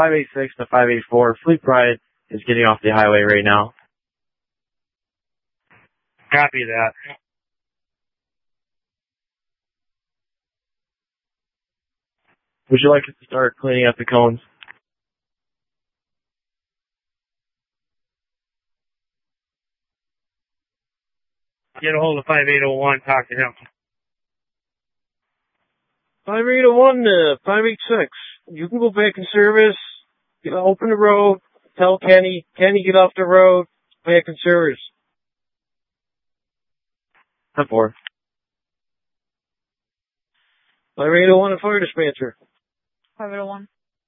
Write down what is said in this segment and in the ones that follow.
586 to 584. Fleet Pride is getting off the highway right now. Copy that. Would you like us to start cleaning up the cones? Get a hold of 5801, talk to him. 5801 to 586. You can go back in service. Open the road. Tell Kenny. Kenny, get off the road. Back in service. 10-4. 5801 and fire dispenser. 5801.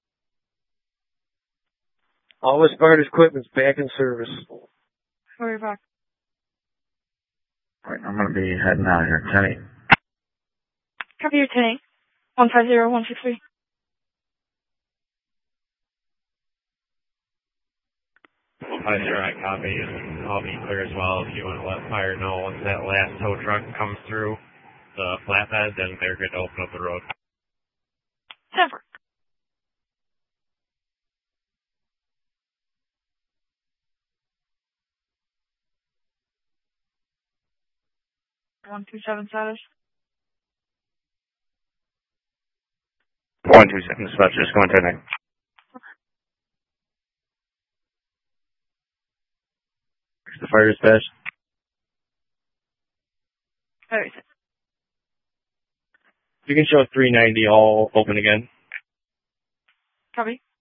All this fire equipment's back in service. Hurry back. Right, I'm going to be heading out here. Kenny. Copy your Kenny. 150163. Hi, sir, I copy. I'll be clear as well if you want to let fire know once that last tow truck comes through the flatbed, then they're good to open up the road. 10-4. One two seven status. 127 dispatch, just going to next. The fire dispatch. Very good. You can show 390 all open again. Copy.